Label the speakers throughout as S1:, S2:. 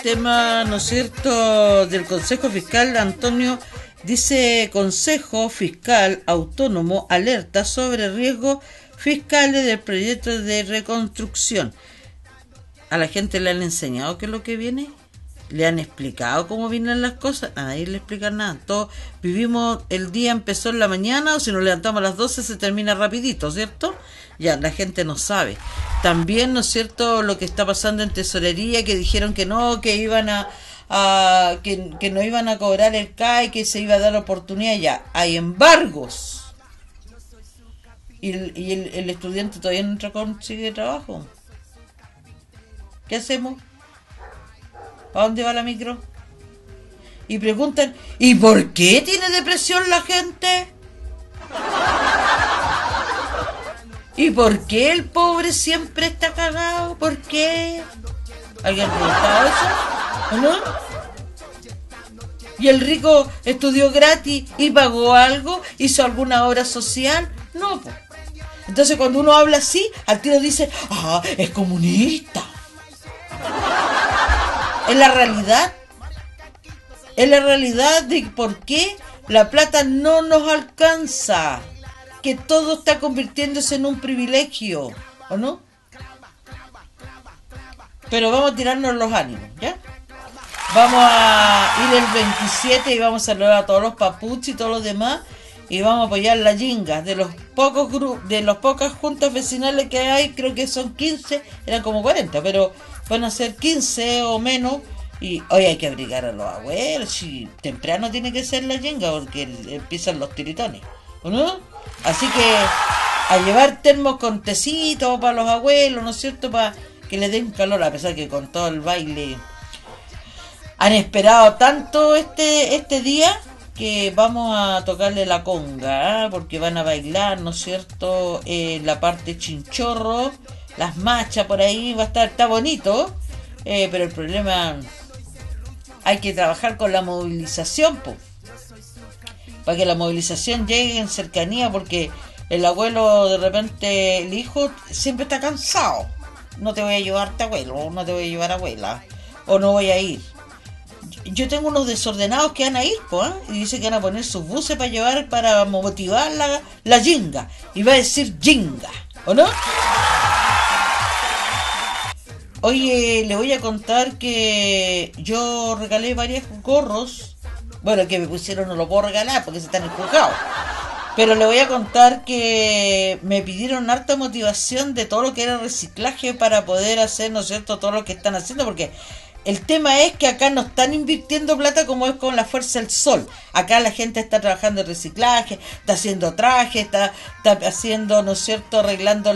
S1: tema, ¿no es cierto?, del Consejo Fiscal. Antonio dice: Consejo Fiscal Autónomo alerta sobre riesgos fiscales del proyecto de reconstrucción. ¿A la gente le han enseñado qué es lo que viene? ¿Le han explicado cómo vienen las cosas? A nadie le explican nada. Todos vivimos, el día empezó en la mañana, o si nos levantamos a las 12 se termina rapidito, ¿cierto? Ya, la gente no sabe. También, ¿no es cierto?, lo que está pasando en tesorería, que dijeron que no, que iban que no iban a cobrar el CAE, que se iba a dar oportunidad. Ya, hay embargos. Y el estudiante todavía no consigue trabajo. ¿Qué hacemos? ¿A dónde va la micro? Y preguntan: ¿y por qué tiene depresión la gente? ¿Y por qué el pobre siempre está cagado? ¿Por qué? ¿Alguien preguntaba eso? ¿O no? ¿Y el rico estudió gratis y pagó algo? ¿Hizo alguna obra social? No, pues. Entonces cuando uno habla así, al tiro dice: ¡ah, es comunista! Es la realidad de por qué la plata no nos alcanza, que todo está convirtiéndose en un privilegio, ¿o no? Pero vamos a tirarnos los ánimos, ¿ya? Vamos a ir el 27 y vamos a saludar a todos los papuchos y todos los demás, y vamos a apoyar la Yinga de los pocos grupos, de las pocas juntas vecinales que hay. Creo que son 15, eran como 40, pero van a ser 15 o menos. Y hoy hay que abrigar a los abuelos. Si temprano tiene que ser la Yinga, porque empiezan los tiritones, ¿o no? Así que a llevar termos con tecito para los abuelos, ¿no es cierto?, para que les den calor, a pesar que con todo el baile han esperado tanto este día, que vamos a tocarle la conga, ¿eh? Porque van a bailar, ¿no es cierto?, la parte chinchorro, las machas por ahí, va a estar, está bonito, pero el problema, hay que trabajar con la movilización, pues, para que la movilización llegue en cercanía, porque el abuelo, de repente, el hijo siempre está cansado. No te voy a llevarte, abuelo, no te voy a llevar, abuela, o no voy a ir. Yo tengo unos desordenados que van a ir, pues, ¿eh? Y dice que van a poner sus buses para llevar, para motivar la Yinga. Y va a decir Yinga, ¿o no? Oye, le voy a contar que yo regalé varios gorros. Bueno, que me pusieron no lo puedo regalar porque se están empujados. Pero le voy a contar que me pidieron harta motivación de todo lo que era reciclaje para poder hacer, ¿no es cierto?, todo lo que están haciendo, porque el tema es que acá no están invirtiendo plata como es con la Fuerza del Sol. Acá la gente está trabajando en reciclaje, está haciendo trajes, está haciendo, ¿no es cierto?, arreglando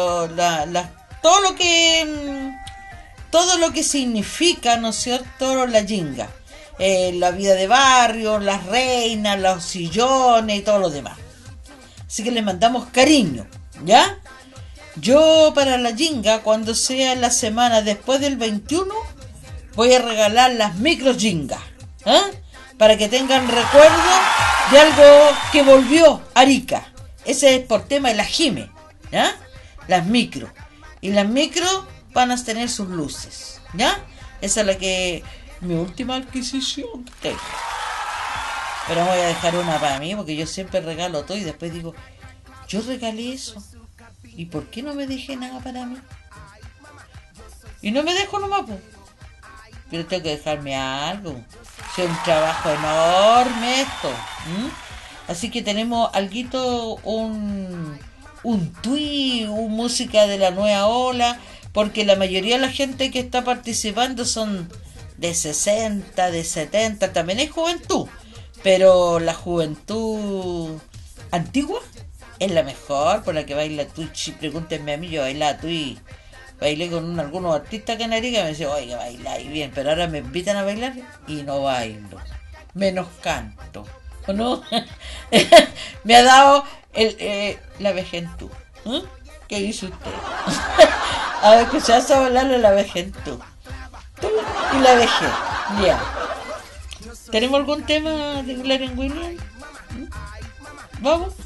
S1: todo lo que significa, ¿no es cierto?, la Yinga. La vida de barrio, las reinas, los sillones y todo lo demás. Así que les mandamos cariño, ¿ya? Yo para la Yinga, cuando sea la semana después del 21, voy a regalar las micro Yinga, ¿eh? Para que tengan recuerdo de algo que volvió a Arica. Ese es por tema de la Jime, ¿ya? Las micro. Y las micro van a tener sus luces, ¿ya? Esa es la que... mi última adquisición que tengo. Pero voy a dejar una para mí, porque yo siempre regalo todo y después digo: yo regalé eso, ¿y por qué no me dejé nada para mí? Y no me dejo nomás, pues. Pero tengo que dejarme algo. Es un trabajo enorme esto. Así que tenemos alguito, un tweet, música de la nueva ola, porque la mayoría de la gente que está participando son de 60, de 70, también hay juventud, pero la juventud antigua es la mejor, por la que baila Twitch. Pregúntenme a mí, yo bailaba Twitch, bailé con algunos artistas canarios que me decían: oiga, bailáis bien, pero ahora me invitan a bailar y no bailo, menos canto, ¿o no? Me ha dado la vejentud. ¿Qué dice usted? A ver, escuchás a bailarle la vejentud y la dejé. Ya. ¿Tenemos algún tema de Glenn Williams? ¿Vamos?